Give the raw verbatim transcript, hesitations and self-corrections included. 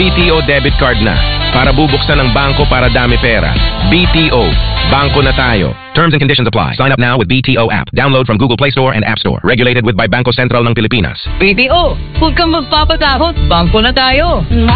B T O debit card na. Para bubuksan ng bangko para dami pera. B T O. Bangko na tayo. Terms and conditions apply. Sign up now with B T O app. Download from Google Play Store and App Store. Regulated with by Bangko Sentral ng Pilipinas. B T O, huwag kang magpapatakot. Bangko na tayo.